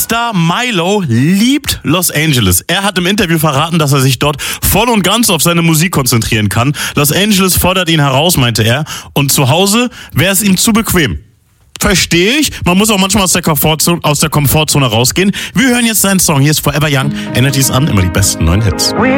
Popstar Milo liebt Los Angeles. Er hat im Interview verraten, dass er sich dort voll und ganz auf seine Musik konzentrieren kann. Los Angeles fordert ihn heraus, meinte er. Und zu Hause wäre es ihm zu bequem. Verstehe ich. Man muss auch manchmal aus der Komfortzone rausgehen. Wir hören jetzt seinen Song. Hier ist Forever Young. Energies an, immer die besten neuen Hits.